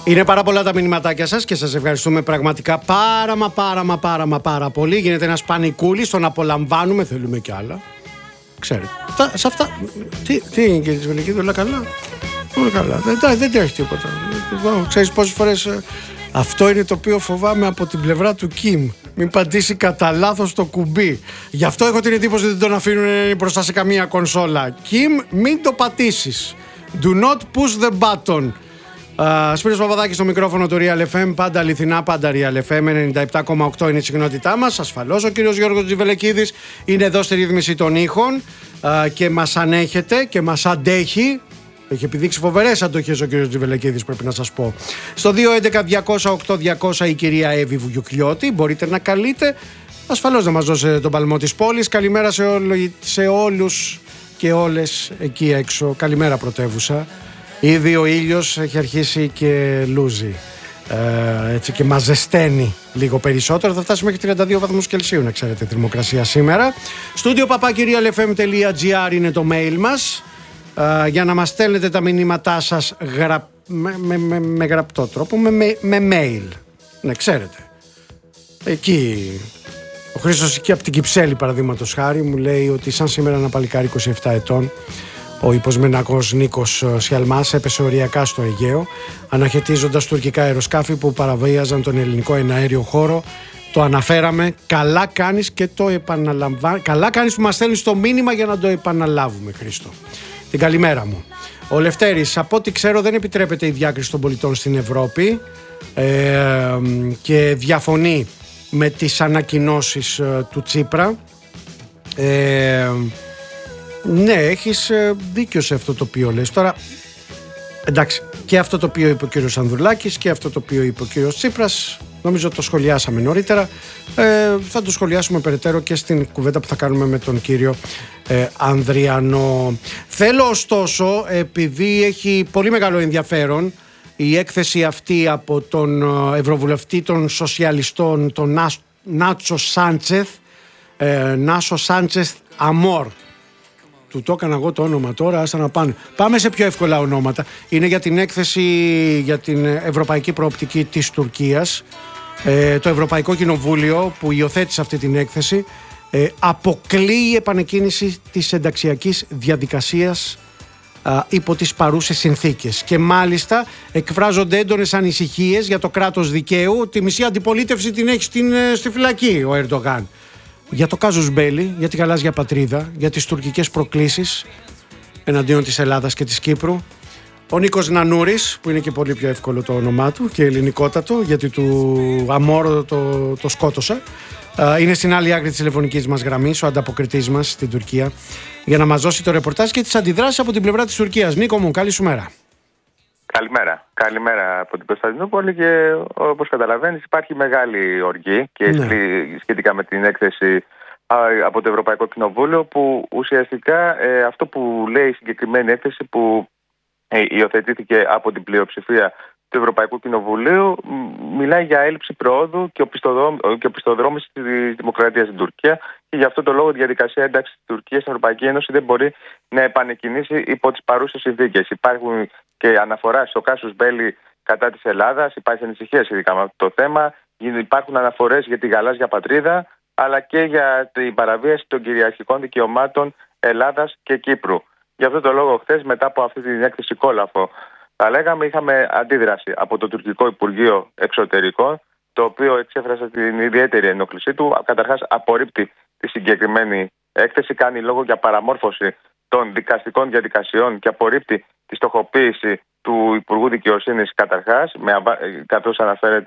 Είναι πάρα πολλά τα μηνυματάκια σας και σας ευχαριστούμε πραγματικά πάρα πολύ. Γίνεται ένας πανικούλης, τον απολαμβάνουμε, θέλουμε κι άλλα. Ξέρετε, σε αυτά. Τι είναι, κύριε Τσιβελεκίδη, όλα καλά? Όλα καλά. Δεν τρέχει τίποτα. Ξέρεις πόσες φορές. Αυτό είναι το οποίο φοβάμαι από την πλευρά του Κιμ. Μην πατήσει κατά λάθος το κουμπί. Γι' αυτό έχω την εντύπωση ότι δεν τον αφήνουν μπροστά σε καμία κονσόλα. Κιμ, μην το πατήσεις. Do not push the button. Σπύρος Παπαδάκης στο μικρόφωνο του Real FM. Πάντα αληθινά, πάντα Real FM. 97,8 είναι η συχνότητά μας. Ασφαλώς ο κύριος Γιώργος Τζιβελεκίδης είναι εδώ στη ρύθμιση των ήχων και μας ανέχεται και μας αντέχει. Έχει επιδείξει φοβερές αντοχές ο κύριος Τζιβελεκίδης, πρέπει να σας πω. Στο 211-200-8200 η κυρία Εύη Βουγιουκλιώτη. Μπορείτε να καλείτε. Ασφαλώς να μας δώσετε τον παλμό της πόλης. Καλημέρα σε όλους και όλες εκεί έξω. Καλημέρα πρωτεύουσα. Ήδη ο ήλιος έχει αρχίσει και λούζει. Έτσι και μας ζεσταίνει λίγο περισσότερο. Θα φτάσει μέχρι 32 βαθμούς Κελσίου, να ξέρετε, θερμοκρασία σήμερα. Studio papakirialfm.gr είναι το mail μας. Για να μας στέλνετε τα μηνύματά σας με γραπτό τρόπο, με mail. Ναι, ξέρετε. Εκεί ο Χρήστος εκεί από την Κυψέλη, παραδείγματος χάρη, μου λέει ότι σαν σήμερα ένα παλικάρι 27 ετών, ο υποσμενακός Νίκος Σιαλμάς, έπεσε οριακά στο Αιγαίο, αναχαιτίζοντας τουρκικά αεροσκάφη που παραβίαζαν τον ελληνικό εναέριο χώρο. Το αναφέραμε. Καλά κάνεις και το επαναλαμβάνεις. Καλά κάνεις που μας στέλνεις το μήνυμα για να το επαναλάβουμε, Χρήστο. Την καλημέρα μου. Ο Λευτέρης, από ό,τι ξέρω δεν επιτρέπεται η διάκριση των πολιτών στην Ευρώπη και διαφωνεί με τις ανακοινώσεις του Τσίπρα. Ναι, έχεις δίκιο σε αυτό το οποίο λες. Τώρα, εντάξει, και αυτό το οποίο είπε ο κύριος Ανδρουλάκης και αυτό το οποίο είπε ο κύριος Τσίπρας, νομίζω το σχολιάσαμε νωρίτερα. Θα το σχολιάσουμε περαιτέρω και στην κουβέντα που θα κάνουμε με τον κύριο Ανδριανό. Θέλω ωστόσο, επειδή έχει πολύ μεγάλο ενδιαφέρον η έκθεση αυτή από τον Ευρωβουλευτή των Σοσιαλιστών, τον Νάσο Σάντσεθ Αμόρ. Του το έκανα εγώ το όνομα τώρα, άστα να πάνε. Πάμε σε πιο εύκολα ονόματα. Είναι για την έκθεση για την ευρωπαϊκή προοπτική της Τουρκίας. Το Ευρωπαϊκό Κοινοβούλιο που υιοθέτησε αυτή την έκθεση αποκλείει η επανεκκίνηση της ενταξιακής διαδικασίας υπό τις παρούσες συνθήκες. Και μάλιστα εκφράζονται έντονες ανησυχίες για το κράτος δικαίου. Τη μισή αντιπολίτευση την έχει στη φυλακή ο Ερντογάν. Για το κάζους μπέλι, για τη γαλάζια πατρίδα, για τις τουρκικές προκλήσεις εναντίον της Ελλάδας και της Κύπρου. Ο Νίκος Νανούρης, που είναι και πολύ πιο εύκολο το όνομά του και ελληνικότατο, γιατί του Αμόρο το σκότωσα, είναι στην άλλη άκρη της τηλεφωνικής μας γραμμής, ο ανταποκριτής μας στην Τουρκία, για να μας δώσει το ρεπορτάζ και τις αντιδράσεις από την πλευρά της Τουρκίας. Νίκο μου, καλή σου μέρα. Καλημέρα. Καλημέρα από την Κωνσταντινούπολη και όπως καταλαβαίνεις υπάρχει μεγάλη οργή και σχετικά με την έκθεση από το Ευρωπαϊκό Κοινοβούλιο, που ουσιαστικά αυτό που λέει η συγκεκριμένη έκθεση που υιοθετήθηκε από την πλειοψηφία του Ευρωπαϊκού Κοινοβουλίου μιλάει για έλλειψη προόδου και οπισθοδρόμηση της δημοκρατίας στην Τουρκία, και γι' αυτό το λόγο η διαδικασία ένταξης της Τουρκίας στην Ευρωπαϊκή Ένωση δεν μπορεί να επανεκκινήσει υπό τις παρούσες συνθήκες. Υπάρχουν και αναφορά στο κάσους μπέλι κατά της Ελλάδας, υπάρχει ανησυχία σχετικά με αυτό το θέμα, υπάρχουν αναφορές για τη γαλάζια πατρίδα, αλλά και για την παραβίαση των κυριαρχικών δικαιωμάτων Ελλάδας και Κύπρου. Γι' αυτό το λόγο χθες, μετά από αυτή την έκθεση κόλαφο, θα λέγαμε, είχαμε αντίδραση από το τουρκικό Υπουργείο Εξωτερικών, το οποίο εξέφρασε την ιδιαίτερη ενόχλησή του. Καταρχάς, απορρίπτει τη συγκεκριμένη έκθεση, κάνει λόγο για παραμόρφωση των δικαστικών διαδικασιών και απορρίπτει τη στοχοποίηση του Υπουργού Δικαιοσύνης καταρχάς, καθώς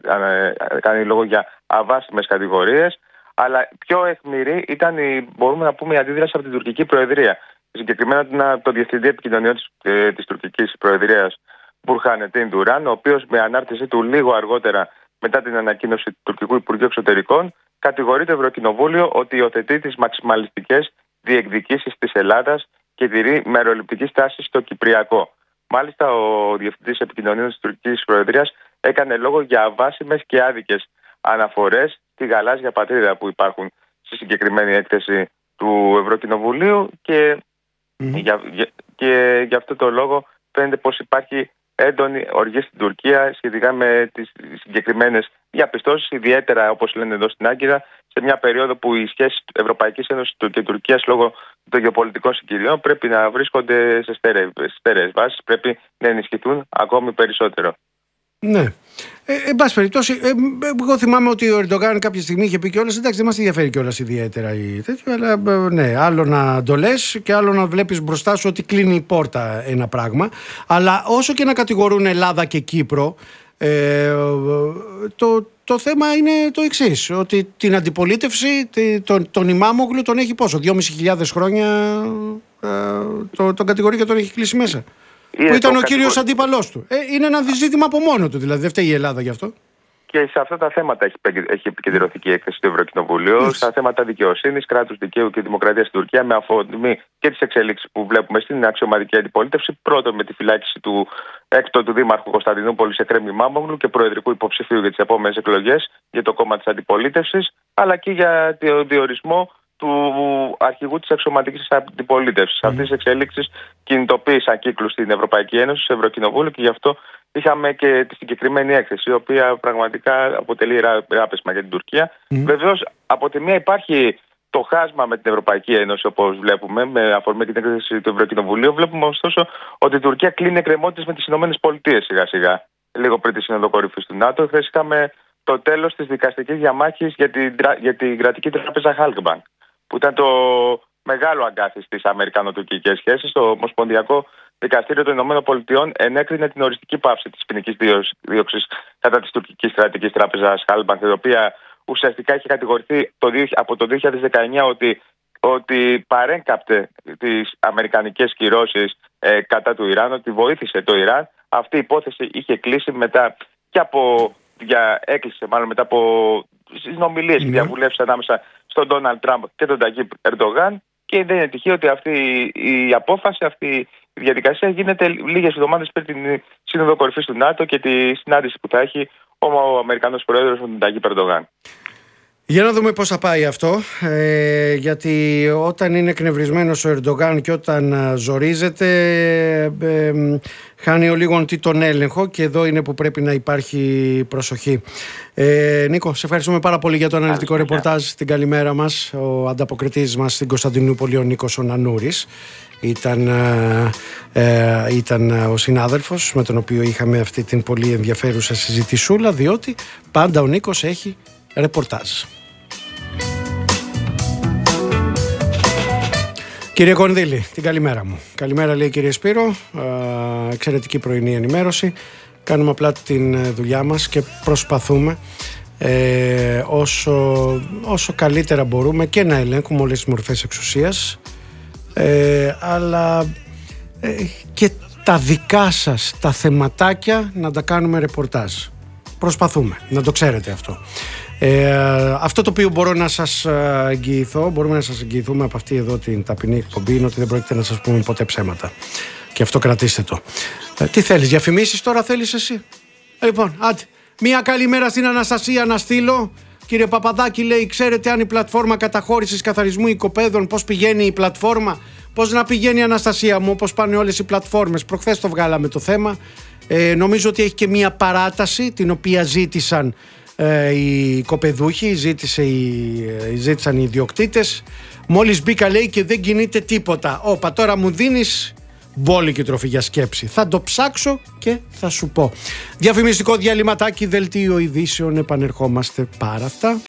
κάνει λόγο για αβάσιμες κατηγορίες. Αλλά πιο αιχμηρή ήταν, μπορούμε να πούμε, η αντίδραση από την τουρκική Προεδρία. Συγκεκριμένα τον Διευθυντή Επικοινωνιών της τουρκικής Προεδρίας, Μπουρχανετίν Ντουράν, ο οποίος με ανάρτησή του λίγο αργότερα μετά την ανακοίνωση του τουρκικού Υπουργείου Εξωτερικών κατηγορεί το Ευρωκοινοβούλιο ότι υιοθετεί τις μαξιμαλιστικές διεκδικήσεις της Ελλάδας και τηρεί μεροληπτική στάση στο Κυπριακό. Μάλιστα, ο Διευθυντής Επικοινωνιών της τουρκικής Προεδρίας έκανε λόγο για αβάσιμες και άδικες αναφορές στη γαλάζια πατρίδα που υπάρχουν στη συγκεκριμένη έκθεση του Ευρωκοινοβουλίου και γι' αυτό το λόγο φαίνεται πως υπάρχει έντονη οργή στην Τουρκία σχετικά με τις συγκεκριμένες διαπιστώσεις, ιδιαίτερα όπως λένε εδώ στην Άγκυρα, σε μια περίοδο που οι σχέσεις Ευρωπαϊκής Ένωσης και Τουρκίας λόγω των γεωπολιτικών συγκυριών πρέπει να βρίσκονται σε στέρεες βάσεις, πρέπει να ενισχυθούν ακόμη περισσότερο. Ναι. Εν πάση περιπτώσει, εγώ θυμάμαι ότι ο Ερντογάν κάποια στιγμή είχε πει κιόλας: εντάξει, δεν μας ενδιαφέρει κιόλας ιδιαίτερα ή τέτοιο, αλλά ναι, άλλο να το λες και άλλο να βλέπεις μπροστά σου ότι κλείνει η πόρτα ένα πράγμα. Αλλά όσο και να κατηγορούν Ελλάδα και Κύπρο, το θέμα είναι το εξής: ότι την αντιπολίτευση, τον Ημάμογλου τον έχει πόσο, 2.500 χρόνια τον κατηγορεί και τον έχει κλείσει μέσα. Που ήταν ο κύριος αντίπαλός του. Είναι ένα ζήτημα από μόνο του, δηλαδή δεν φταίει η Ελλάδα γι' αυτό. Και σε αυτά τα θέματα έχει επικεντρωθεί και η έκθεση του Ευρωκοινοβουλίου, στα θέματα δικαιοσύνης, κράτους δικαίου και δημοκρατίας στην Τουρκία, με αφορμή και τις εξελίξεις που βλέπουμε στην αξιωματική αντιπολίτευση. Πρώτον, με τη φυλάκιση του έκτοτου δήμαρχου Κωνσταντινούπολης Εκρέμ Ημάμογλου και προεδρικού υποψηφίου για τις επόμενες εκλογές για το κόμμα της αντιπολίτευσης, αλλά και για τον διορισμό του αρχηγού της αξιωματικής αντιπολίτευσης. Αυτές οι εξελίξεις κινητοποίησαν κύκλους στην Ευρωπαϊκή Ένωση, στο Ευρωκοινοβούλιο, και γι' αυτό είχαμε και τη συγκεκριμένη έκθεση, η οποία πραγματικά αποτελεί ράπεσμα για την Τουρκία. Βεβαίως, από τη μία υπάρχει το χάσμα με την Ευρωπαϊκή Ένωση, όπως βλέπουμε, με αφορμή και την έκθεση του Ευρωκοινοβουλίου. Βλέπουμε ωστόσο ότι η Τουρκία κλείνει εκκρεμότητες με τις ΗΠΑ σιγά-σιγά, λίγο πριν τη Σύνοδο Κορυφής του ΝΑΤΟ. Χθες είχαμε το τέλος της δικαστικής διαμάχης για την κρατική τράπεζα Halkbank, που ήταν το μεγάλο αγκάθι στις αμερικανο-τουρκικές σχέσεις. Το Ομοσπονδιακό Δικαστήριο των ΗΠΑ ενέκρινε την οριστική πάυση της ποινικής δίωξης κατά της τουρκικής κρατικής τράπεζας Halkbank, η οποία ουσιαστικά έχει κατηγορηθεί από το 2019 ότι παρέκαπτε τις αμερικανικές κυρώσεις κατά του Ιράν, ότι βοήθησε το Ιράν. Αυτή η υπόθεση είχε κλείσει μετά μετά από συνομιλίες και διαβουλεύσεις ανάμεσα στον Ντόναλντ Τραμπ και τον Ταγίπ Ερντογάν, και δεν είναι τυχαίο ότι αυτή η απόφαση, αυτή η διαδικασία γίνεται λίγες εβδομάδες πριν την Σύνοδο Κορυφής του ΝΑΤΟ και τη συνάντηση που θα έχει ο Αμερικανός Πρόεδρος με τον Ταγίπ Ερντογάν. Για να δούμε πώς θα πάει αυτό, γιατί όταν είναι εκνευρισμένος ο Ερντογάν και όταν ζορίζεται, χάνει ο λίγον τον έλεγχο, και εδώ είναι που πρέπει να υπάρχει προσοχή. Νίκο, σε ευχαριστούμε πάρα πολύ για το αναλυτικό ρεπορτάζ. Την καλημέρα μας. Ο ανταποκριτής μας στην Κωνσταντινούπολη, ο Νίκος ο Νανούρης, ήταν ο συνάδελφος με τον οποίο είχαμε αυτή την πολύ ενδιαφέρουσα συζητησούλα, διότι πάντα ο Νίκος έχει ρεπορτάζ. Κύριε Κονδύλη, την καλημέρα μου. Καλημέρα, λέει, κύριε Σπύρο. Εξαιρετική πρωινή ενημέρωση. Κάνουμε απλά την δουλειά μας και προσπαθούμε όσο καλύτερα μπορούμε και να ελέγχουμε όλες τις μορφές εξουσίας, αλλά και τα δικά σας τα θεματάκια να τα κάνουμε ρεπορτάζ. Προσπαθούμε, να το ξέρετε αυτό. Αυτό το οποίο μπορώ να σας εγγυηθώ, μπορούμε να σας εγγυηθούμε από αυτή εδώ την ταπεινή εκπομπή, είναι ότι δεν πρόκειται να σας πούμε ποτέ ψέματα. Και αυτό κρατήστε το. Τι θέλεις, διαφημίσεις τώρα θέλεις εσύ? Λοιπόν, άντε, μία καλημέρα στην Αναστασία να στείλω. Κύριε Παπαδάκη, λέει, ξέρετε αν η πλατφόρμα καταχώρησης καθαρισμού οικοπαίδων, πώς πηγαίνει η πλατφόρμα? Πώς να πηγαίνει, Αναστασία μου, όπως πάνε όλες οι πλατφόρμες? Προχθές το βγάλαμε το θέμα. Νομίζω ότι έχει και μία παράταση, την οποία ζήτησαν οι οικοπεδούχοι, ζήτησαν οι ιδιοκτήτες. Μόλις μπήκα, λέει, και δεν κινείται τίποτα. Όπα, τώρα μου δίνεις μπόλικη τροφή για σκέψη. Θα το ψάξω και θα σου πω. Διαφημιστικό διαλυματάκι, δελτίο ειδήσεων, επανερχόμαστε πάρα αυτά.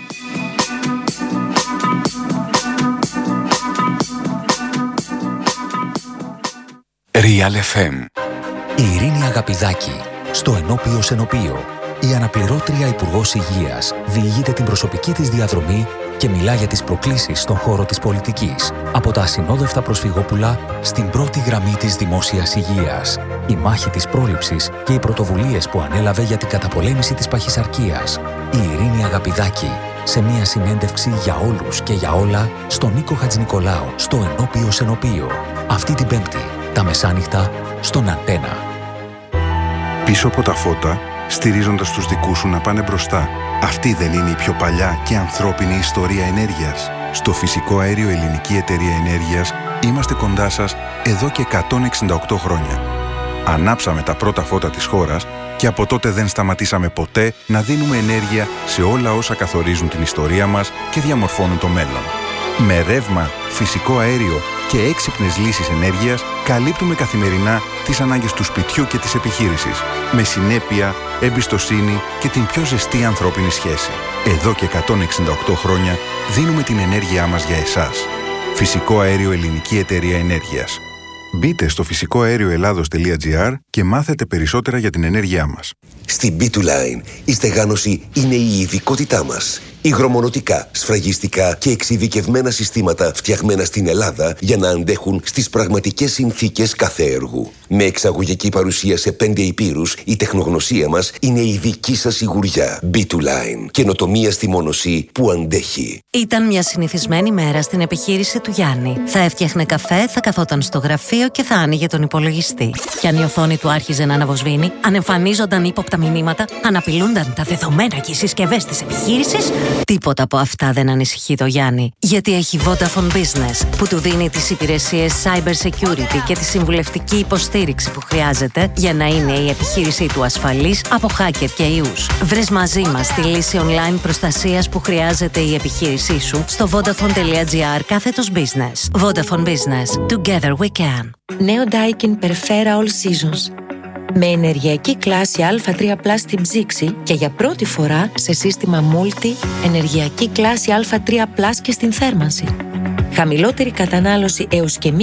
Real FM. Η Ειρήνη Αγαπηδάκη, στο Ενώπιο Σενοπείο. Η αναπληρώτρια Υπουργός Υγείας διηγείται την προσωπική της διαδρομή και μιλά για τις προκλήσεις στον χώρο της πολιτικής. Από τα ασυνόδευτα προσφυγόπουλα στην πρώτη γραμμή της δημόσιας υγείας. Η μάχη της πρόληψης και οι πρωτοβουλίες που ανέλαβε για την καταπολέμηση της παχυσαρκίας. Η Ειρήνη Αγαπηδάκη, σε μια συνέντευξη για όλους και για όλα, στον Νίκο Χατζηνικολάου, στο Ενώπιο Σενοπείο. Αυτή την Πέμπτη, τα μεσάνυχτα, στον Αντένα. Πίσω από τα φώτα, στηρίζοντας τους δικούς σου να πάνε μπροστά. Αυτή δεν είναι η πιο παλιά και ανθρώπινη ιστορία ενέργειας? Στο Φυσικό Αέριο Ελληνική Εταιρεία Ενέργειας είμαστε κοντά σας εδώ και 168 χρόνια. Ανάψαμε τα πρώτα φώτα της χώρας και από τότε δεν σταματήσαμε ποτέ να δίνουμε ενέργεια σε όλα όσα καθορίζουν την ιστορία μας και διαμορφώνουν το μέλλον. Με ρεύμα, φυσικό αέριο και έξυπνες λύσεις ενέργειας καλύπτουμε καθημερινά τις ανάγκες του σπιτιού και της επιχείρησης, με συνέπεια, εμπιστοσύνη και την πιο ζεστή ανθρώπινη σχέση. Εδώ και 168 χρόνια δίνουμε την ενέργειά μας για εσάς. Φυσικό αέριο Ελληνική Εταιρεία Ενέργειας. Μπείτε στο φυσικοαέρioελλάδος.gr και μάθετε περισσότερα για την ενέργειά μας. Στην B2Line η στεγάνωση είναι η ειδικότητά μας. Υγρομονωτικά, σφραγιστικά και εξειδικευμένα συστήματα φτιαγμένα στην Ελλάδα για να αντέχουν στις πραγματικές συνθήκες κάθε έργου. Με εξαγωγική παρουσία σε 5 ηπείρους, η τεχνογνωσία μας είναι η δική σας σιγουριά. B2Line. Καινοτομία στη μόνωση που αντέχει. Ήταν μια συνηθισμένη μέρα στην επιχείρηση του Γιάννη. Θα έφτιαχνε καφέ, θα καθόταν στο γραφείο και θα άνοιγε τον υπολογιστή. Και αν η οθόνη του άρχιζε να αναβοσβήνει, αν εμφανίζονταν ύποπτα μηνύματα, αν απειλούνταν τα δεδομένα και οι συσκευές της επιχείρησης, τίποτα από αυτά δεν ανησυχεί το Γιάννη. Γιατί έχει Vodafone Business, που του δίνει τις υπηρεσίες Cyber Security και τη συμβουλευτική υποστήριξη που χρειάζεται για να είναι η επιχείρησή του ασφαλής από hacker και ιούς. Βρες μαζί μας τη λύση online προστασίας που χρειάζεται η επιχείρησή σου στο vodafone.gr/business. Vodafone Business. Together we can. Νέο Daikin Perfera All Seasons. Με ενεργειακή κλάση Α3+ στην ψήξη και για πρώτη φορά σε σύστημα Multi ενεργειακή κλάση Α3+ και στην θέρμανση. Χαμηλότερη κατανάλωση έως και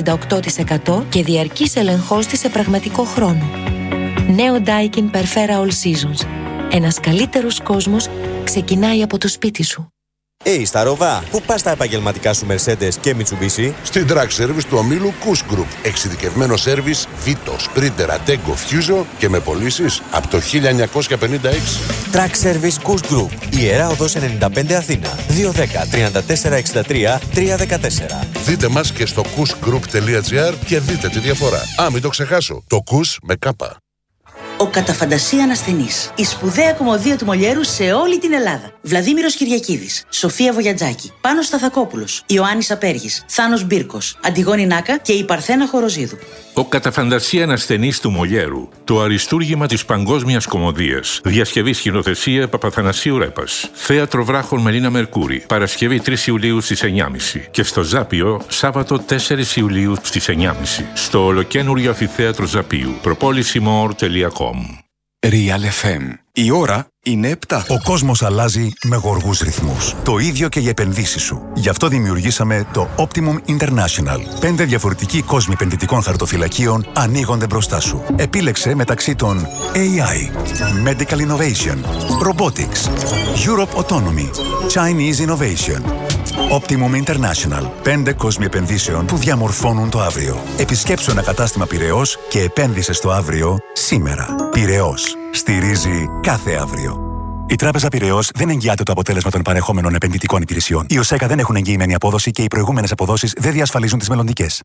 -68% και διαρκής ελεγχός της σε πραγματικό χρόνο. Νέο Daikin Perfera All Seasons. Ένας καλύτερος κόσμος ξεκινάει από το σπίτι σου. Στα Ροβά, πού πας τα επαγγελματικά σου Mercedes και Mitsubishi? Στην Track Service του ομίλου Kuss Group. Εξειδικευμένο σέρβις Vito, Sprinter, Ateco, Fuso και με πωλήσεις από το 1956. Track Service Kuss Group. Ιερά Οδός 95 Αθήνα. 210 34 63 314. Δείτε μας και στο kussgroup.gr και δείτε τη διαφορά. Μην το ξεχάσω. Το Kuss με κάπα. Ο κατά φαντασία ανασθενής. Η σπουδαία κομμωδία του Μολιέρου σε όλη την Ελλάδα. Βλαδίμηρος Κυριακίδης, Σοφία Βογιατζάκη, Πάνος Σταθακόπουλος, Ιωάννης Απέργης, Θάνος Μπίρκος, Αντιγόνη Νάκα και η Παρθένα Χοροζίδου. Ο κατά φαντασία ανασθενής του Μολιέρου. Το αριστούργημα της παγκόσμιας κομμωδίας. Διασκευή σκηνοθεσία Παπαθανασίου Ρέπας. Θέατρο Βράχων Μελίνα Μερκούρη. Παρασκευή 3 Ιουλίου στις 9.30. Και στο Ζάπιο Σάββατο 4 Ιουλίου στις 9.30. Στο ολοκένουργιο αμφιθέατρο Ζαπίου. Προπόλησιμor.com. Real FM. Η ώρα είναι 7. Ο κόσμος αλλάζει με γοργούς ρυθμούς. Το ίδιο και οι επενδύσεις σου. Γι' αυτό δημιουργήσαμε το Optimum International. 5 διαφορετικοί κόσμοι επενδυτικών χαρτοφυλακίων ανοίγονται μπροστά σου. Επίλεξε μεταξύ των AI, Medical Innovation, Robotics, Europe Autonomy, Chinese Innovation. Optimum International. 5 κόσμοι επενδύσεων που διαμορφώνουν το αύριο. Επισκέψου ένα κατάστημα Πειραιώς και επένδυσε στο αύριο σήμερα. Πειραιώς. Στηρίζει κάθε αύριο. Η Τράπεζα Πειραιώς δεν εγγυάται το αποτέλεσμα των παρεχόμενων επενδυτικών υπηρεσιών. Οι ΟΣΕΚΑ δεν έχουν εγγυημένη απόδοση και οι προηγούμενες αποδόσεις δεν διασφαλίζουν τις μελλοντικές.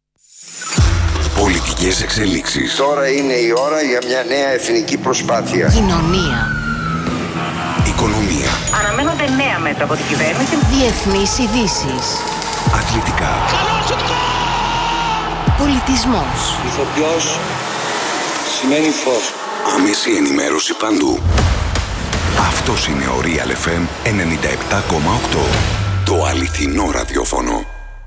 Πολιτικές εξελίξεις. Τώρα είναι η ώρα για μια νέα εθνική προσπάθεια. Κοινωνία. Οικονομία. Αναμένονται νέα μέτρα από την κυβέρνηση. Διεθνείς ειδήσεις. Αθλητικά. Πολιτισμός. Ηθοποιός σημαίνει φως. Άμεση ενημέρωση παντού. Αυτός είναι ο Real FM 97,8. Το αληθινό ραδιόφωνο.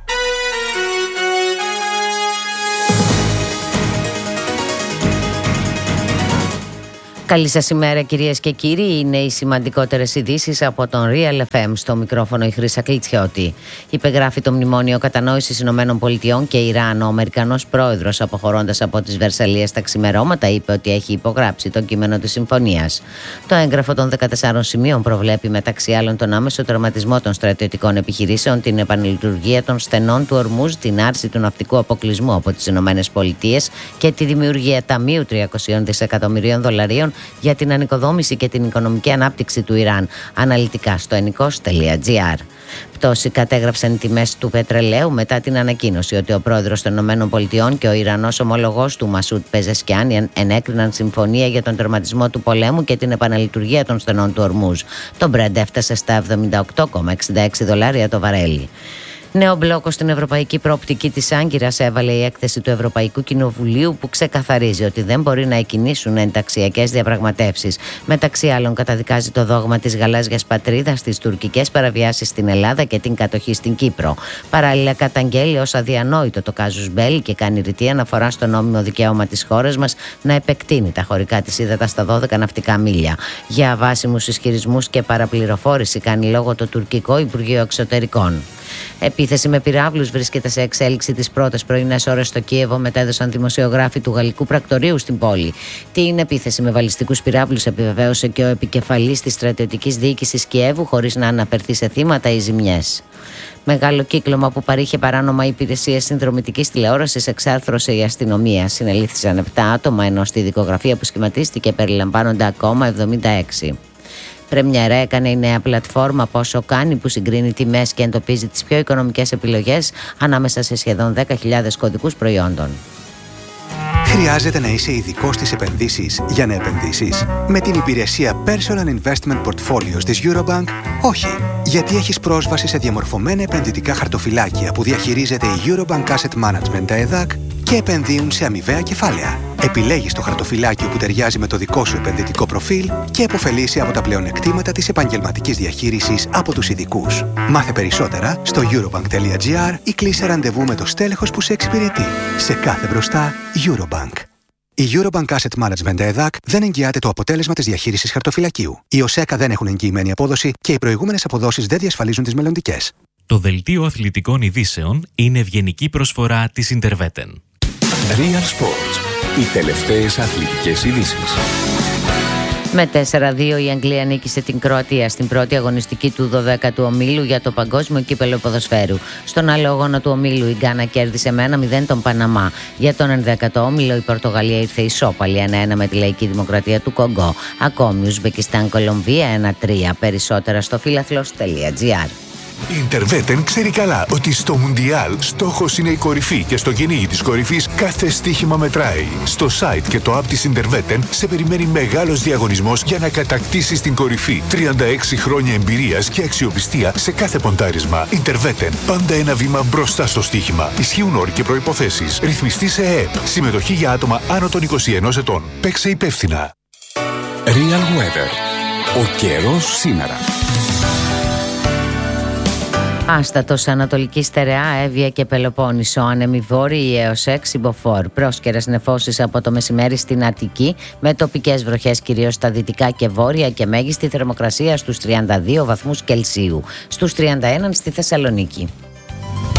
Καλή σας ημέρα κυρίες και κύριοι. Είναι οι σημαντικότερες ειδήσεις από τον Real FM. Στο μικρόφωνο η Χρύσα Κλιτσιώτη. Υπεγράφει το Μνημόνιο Κατανόησης Ηνωμένων Πολιτειών και Ιράν. Ο Αμερικανός πρόεδρος, αποχωρώντας από τις Βερσαλλίες τα ξημερώματα, είπε ότι έχει υπογράψει το κείμενο της συμφωνίας. Το έγγραφο των 14 σημείων προβλέπει μεταξύ άλλων τον άμεσο τερματισμό των στρατιωτικών επιχειρήσεων, την επανλειτουργία των στενών του Ορμούζ, την άρση του ναυτικού αποκλεισμού από τις Ηνωμένες Πολιτείες και τη δημιουργία ταμείου 300 δισεκατομμυρίων δολαρίων για την ανοικοδόμηση και την οικονομική ανάπτυξη του Ιράν. Αναλυτικά στο ennikos.gr. Πτώση κατέγραψαν οι τιμές του πετρελαίου μετά την ανακοίνωση ότι ο πρόεδρος των ΗΠΑ και ο Ιρανός ομολογός του Μασούτ Πεζεσκιάν ενέκριναν συμφωνία για τον τερματισμό του πολέμου και την επαναλειτουργία των στενών του Ορμούζ. Το Brent έφτασε στα $78,66 το βαρέλι. Νέο μπλόκο στην ευρωπαϊκή προοπτική της Άγκυρας έβαλε η έκθεση του Ευρωπαϊκού Κοινοβουλίου, που ξεκαθαρίζει ότι δεν μπορεί να εκκινήσουν ενταξιακές διαπραγματεύσεις. Μεταξύ άλλων, καταδικάζει το δόγμα της γαλάζιας πατρίδας, τις τουρκικές παραβιάσεις στην Ελλάδα και την κατοχή στην Κύπρο. Παράλληλα, καταγγέλει ως αδιανόητο το κάζους μπέλι και κάνει ρητή αναφορά στο νόμιμο δικαίωμα της χώρας μας να επεκτείνει τα χωρικά της ύδατα στα 12 ναυτικά μίλια. Για αβάσιμους ισχυρισμούς και παραπληροφόρηση κάνει λόγο το τουρκικό Υπουργείο Εξωτερικών. Επίθεση με πυράβλους βρίσκεται σε εξέλιξη τις πρώτες πρωινές ώρες στο Κίεβο, μετέδωσαν δημοσιογράφοι του γαλλικού πρακτορείου στην πόλη. Την επίθεση με βαλιστικούς πυράβλους επιβεβαίωσε και ο επικεφαλής της στρατιωτικής διοίκησης Κιέβου, χωρίς να αναφερθεί σε θύματα ή ζημιές. Μεγάλο κύκλωμα που παρήχε παράνομα υπηρεσίες συνδρομητικής τηλεόρασης εξάρθρωσε η αστυνομία. Συνελήφθησαν 7 άτομα, ενώ στη δικογραφία που σχηματίστηκε περιλαμβάνονται ακόμα 76. Πρεμιέρα έκανε η νέα πλατφόρμα Πόσο Κάνει, που συγκρίνει τιμές και εντοπίζει τις πιο οικονομικές επιλογές ανάμεσα σε σχεδόν 10.000 κωδικούς προϊόντων. Χρειάζεται να είσαι ειδικός στις επενδύσεις για να επενδύσεις? Με την υπηρεσία Personal Investment Portfolios της Eurobank, όχι. Γιατί έχεις πρόσβαση σε διαμορφωμένα επενδυτικά χαρτοφυλάκια που διαχειρίζεται η Eurobank Asset Management, τα ΕΔΑΚ, και επενδύουν σε αμοιβαία κεφάλαια. Επιλέγεις το χαρτοφυλάκιο που ταιριάζει με το δικό σου επενδυτικό προφίλ και επωφελείσαι από τα πλεονεκτήματα της επαγγελματικής διαχείρισης από τους ειδικούς. Μάθε περισσότερα στο eurobank.gr ή κλείσε ραντεβού με το στέλεχος που σε εξυπηρετεί. Σε κάθε μπροστά, Eurobank. Η Eurobank Asset Management ΕΔΑΚ δεν εγγυάται το αποτέλεσμα της διαχείρισης χαρτοφυλακίου. Οι ΟΣΕΚΑ δεν έχουν εγγυημένη απόδοση και οι προηγούμενες αποδόσεις δεν διασφαλίζουν τις μελλοντικές. Το δελτίο αθλητικών ειδήσεων είναι ευγενική προσφορά της Interveten. Real Sports. Οι τελευταίες αθλητικές ειδήσεις. Με 4-2 η Αγγλία νίκησε την Κροατία στην πρώτη αγωνιστική του 12ου ομίλου για το Παγκόσμιο Κύπελλο Ποδοσφαίρου. Στον άλλο αγώνα του ομίλου η Γκάνα κέρδισε με 1-0 τον Παναμά. Για τον 11ο όμιλο η Πορτογαλία ήρθε ισόπαλη 1-1 με τη Λαϊκή Δημοκρατία του Κονγκό. Ακόμη Ουσμπεκιστάν Κολομβία 1-3. Περισσότερα στο φιλαθλός.gr. Η Interveten ξέρει καλά ότι στο Μουντιάλ στόχος είναι η κορυφή και στο κυνήγι της κορυφής κάθε στοίχημα μετράει. Στο site και το app της Interveten σε περιμένει μεγάλος διαγωνισμός για να κατακτήσεις την κορυφή. 36 χρόνια εμπειρίας και αξιοπιστία σε κάθε ποντάρισμα. Interveten. Πάντα ένα βήμα μπροστά στο στοίχημα. Ισχύουν όροι και προϋποθέσεις. Ρυθμιστή σε ΕΕΠ. Συμμετοχή για άτομα άνω των 21 ετών. Παίξε υπεύθυνα. Real Weather. Ο καιρός σήμερα. Άστατος Ανατολική Στερεά, Εύβοια και Πελοπόννησο, άνεμοι βόρειοι έως 6 μποφόρ. Πρόσκαιρες νεφώσεις από το μεσημέρι στην Αττική, με τοπικές βροχές κυρίως στα δυτικά και βόρεια και μέγιστη θερμοκρασία στους 32 βαθμούς Κελσίου, στους 31 στη Θεσσαλονίκη.